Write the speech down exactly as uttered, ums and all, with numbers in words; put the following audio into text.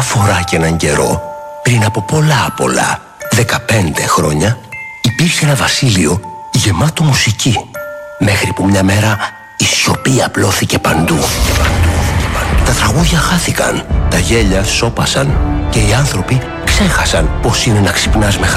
Μια φορά και έναν καιρό, πριν από πολλά πολλά, δεκαπέντε χρόνια, υπήρχε ένα βασίλειο γεμάτο μουσική. Μέχρι που μια μέρα η σιωπή απλώθηκε παντού. Τα τραγούδια χάθηκαν, τα γέλια σώπασαν και οι άνθρωποι ξέχασαν πώς είναι να ξυπνάς με